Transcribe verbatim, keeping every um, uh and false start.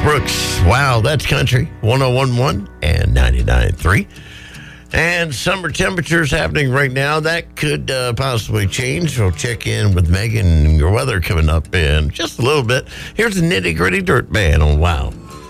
Brooks. Wow, that's country. one oh one point one and ninety-nine point three. And summer temperatures happening right now. That could uh, possibly change. We'll check in with Megan and your weather coming up in just a little bit. Here's the Nitty Gritty Dirt Band on Wow